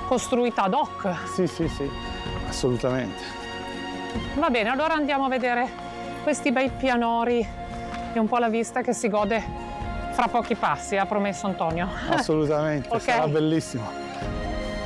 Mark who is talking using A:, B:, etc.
A: costruita ad hoc.
B: Sì, sì, sì, assolutamente.
A: Va bene, allora andiamo a vedere questi bei pianori e un po' la vista che si gode fra pochi passi, ha promesso Antonio.
B: Assolutamente,
A: Ok.
B: sarà bellissimo.